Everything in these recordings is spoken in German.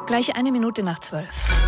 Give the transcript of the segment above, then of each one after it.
Gleich 1:01.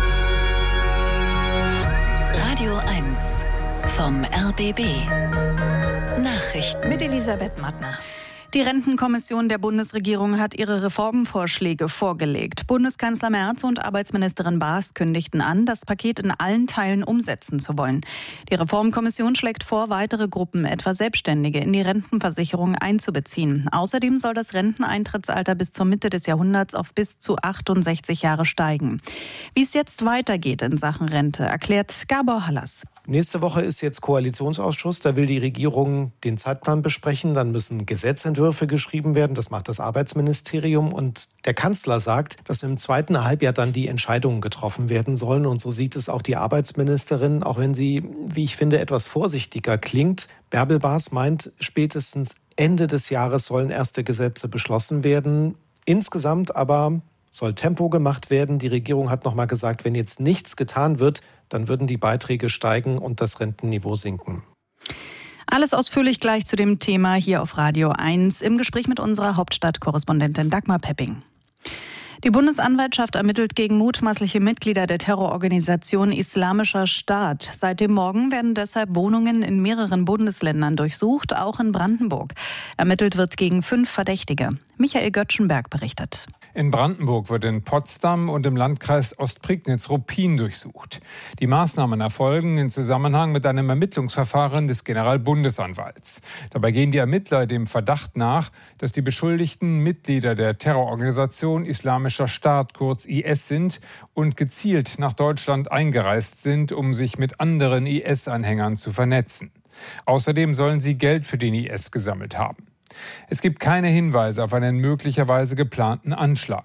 Radio 1 vom RBB. Nachrichten Mit Elisabeth Mattner. Die Rentenkommission der Bundesregierung hat ihre Reformvorschläge vorgelegt. Bundeskanzler Merz und Arbeitsministerin Baas kündigten an, das Paket in allen Teilen umsetzen zu wollen. Die Reformkommission schlägt vor, weitere Gruppen, etwa Selbstständige, in die Rentenversicherung einzubeziehen. Außerdem soll das Renteneintrittsalter bis zur Mitte des Jahrhunderts auf bis zu 68 Jahre steigen. Wie es jetzt weitergeht in Sachen Rente, erklärt Gabor Hallas. Nächste Woche ist jetzt Koalitionsausschuss. Da will die Regierung den Zeitplan besprechen. Dann müssen Gesetzentwürfe geschrieben werden. Das macht das Arbeitsministerium. Und der Kanzler sagt, dass im zweiten Halbjahr dann die Entscheidungen getroffen werden sollen. Und so sieht es auch die Arbeitsministerin, auch wenn sie, wie ich finde, etwas vorsichtiger klingt. Bärbel Baas meint, spätestens Ende des Jahres sollen erste Gesetze beschlossen werden. Insgesamt aber soll Tempo gemacht werden. Die Regierung hat noch mal gesagt, wenn jetzt nichts getan wird, dann würden die Beiträge steigen und das Rentenniveau sinken. Alles ausführlich gleich zu dem Thema hier auf Radio 1 im Gespräch mit unserer Hauptstadtkorrespondentin Dagmar Pepping. Die Bundesanwaltschaft ermittelt gegen mutmaßliche Mitglieder der Terrororganisation Islamischer Staat. Seit dem Morgen werden deshalb Wohnungen in mehreren Bundesländern durchsucht, auch in Brandenburg. Ermittelt wird gegen 5 Verdächtige. Michael Göttschenberg berichtet. In Brandenburg wird in Potsdam und im Landkreis Ostprignitz-Ruppin durchsucht. Die Maßnahmen erfolgen in Zusammenhang mit einem Ermittlungsverfahren des Generalbundesanwalts. Dabei gehen die Ermittler dem Verdacht nach, dass die Beschuldigten Mitglieder der Terrororganisation Islamischer Staat, kurz IS, sind und gezielt nach Deutschland eingereist sind, um sich mit anderen IS-Anhängern zu vernetzen. Außerdem sollen sie Geld für den IS gesammelt haben. Es gibt keine Hinweise auf einen möglicherweise geplanten Anschlag.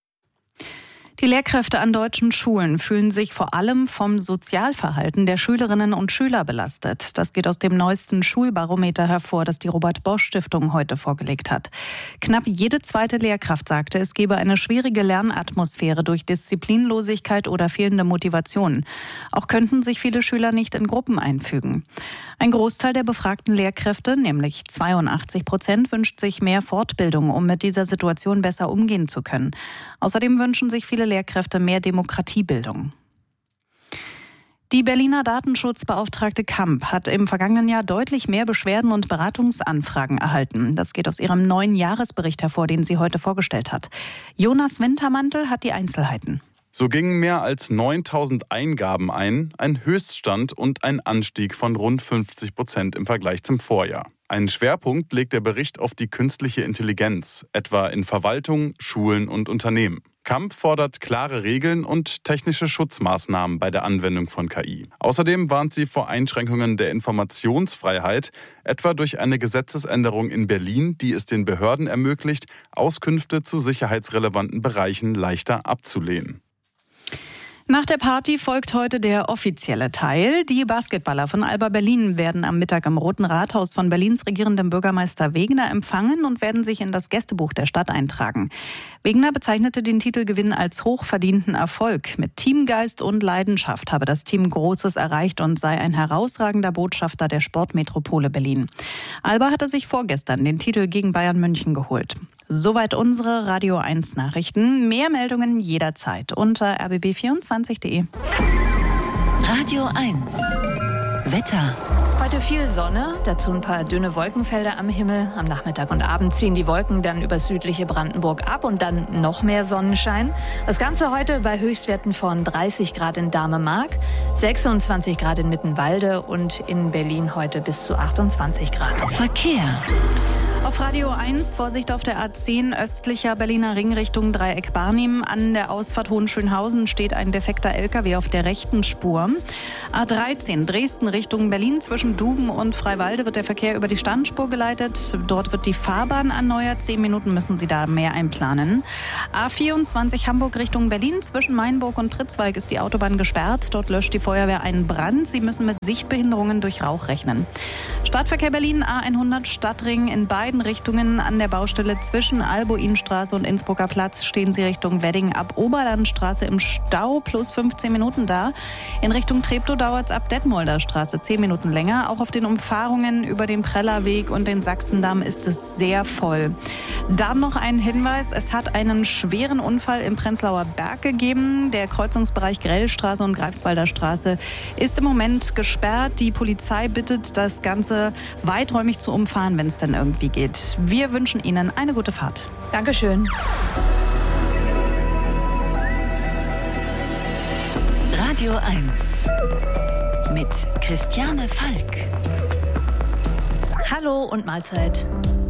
Die Lehrkräfte an deutschen Schulen fühlen sich vor allem vom Sozialverhalten der Schülerinnen und Schüler belastet. Das geht aus dem neuesten Schulbarometer hervor, das die Robert-Bosch-Stiftung heute vorgelegt hat. Knapp jede zweite Lehrkraft sagte, es gebe eine schwierige Lernatmosphäre durch Disziplinlosigkeit oder fehlende Motivation. Auch könnten sich viele Schüler nicht in Gruppen einfügen. Ein Großteil der befragten Lehrkräfte, nämlich 82%, wünscht sich mehr Fortbildung, um mit dieser Situation besser umgehen zu können. Außerdem wünschen sich viele Lehrkräfte mehr Demokratiebildung. Die Berliner Datenschutzbeauftragte Kamp hat im vergangenen Jahr deutlich mehr Beschwerden und Beratungsanfragen erhalten. Das geht aus ihrem neuen Jahresbericht hervor, den sie heute vorgestellt hat. Jonas Wintermantel hat die Einzelheiten. So gingen mehr als 9.000 Eingaben ein Höchststand und ein Anstieg von rund 50% im Vergleich zum Vorjahr. Einen Schwerpunkt legt der Bericht auf die künstliche Intelligenz, etwa in Verwaltung, Schulen und Unternehmen. Kamp fordert klare Regeln und technische Schutzmaßnahmen bei der Anwendung von KI. Außerdem warnt sie vor Einschränkungen der Informationsfreiheit, etwa durch eine Gesetzesänderung in Berlin, die es den Behörden ermöglicht, Auskünfte zu sicherheitsrelevanten Bereichen leichter abzulehnen. Nach der Party folgt heute der offizielle Teil. Die Basketballer von Alba Berlin werden am Mittag im Roten Rathaus von Berlins regierendem Bürgermeister Wegener empfangen und werden sich in das Gästebuch der Stadt eintragen. Wegener bezeichnete den Titelgewinn als hochverdienten Erfolg. Mit Teamgeist und Leidenschaft habe das Team Großes erreicht und sei ein herausragender Botschafter der Sportmetropole Berlin. Alba hatte sich vorgestern den Titel gegen Bayern München geholt. Soweit unsere Radio 1 Nachrichten. Mehr Meldungen jederzeit unter rbb24.de. Radio 1 Wetter. Heute viel Sonne, dazu ein paar dünne Wolkenfelder am Himmel. Am Nachmittag und Abend ziehen die Wolken dann über südliche Brandenburg ab und dann noch mehr Sonnenschein. Das Ganze heute bei Höchstwerten von 30 Grad in Dahme-Mark, 26 Grad in Mittenwalde und in Berlin heute bis zu 28 Grad. Verkehr. Auf Radio 1 Vorsicht auf der A10 östlicher Berliner Ring Richtung Dreieck Barnim. An der Ausfahrt Hohenschönhausen steht ein defekter LKW auf der rechten Spur. A13 Dresden Richtung Berlin zwischen Duben und Freiwalde wird der Verkehr über die Standspur geleitet. Dort wird die Fahrbahn erneuert. 10 Minuten müssen Sie da mehr einplanen. A24 Hamburg Richtung Berlin zwischen Mainburg und Pritzwalk ist die Autobahn gesperrt. Dort löscht die Feuerwehr einen Brand. Sie müssen mit Sichtbehinderungen durch Rauch rechnen. Stadtverkehr Berlin, A100 Stadtring in beiden Richtungen. An der Baustelle zwischen Albuinstraße und Innsbrucker Platz stehen Sie Richtung Wedding ab Oberlandstraße im Stau, plus 15 Minuten da. In Richtung Treptow dauert es ab Detmolder Straße 10 Minuten länger. Auch auf den Umfahrungen über den Prellerweg und den Sachsendamm ist es sehr voll. Dann noch ein Hinweis, es hat einen schweren Unfall im Prenzlauer Berg gegeben. Der Kreuzungsbereich Grellstraße und Greifswalder Straße ist im Moment gesperrt. Die Polizei bittet, das Ganze weiträumig zu umfahren, wenn es dann irgendwie geht. Wir wünschen Ihnen eine gute Fahrt. Dankeschön. Radio 1 mit Christiane Falk. Hallo und Mahlzeit.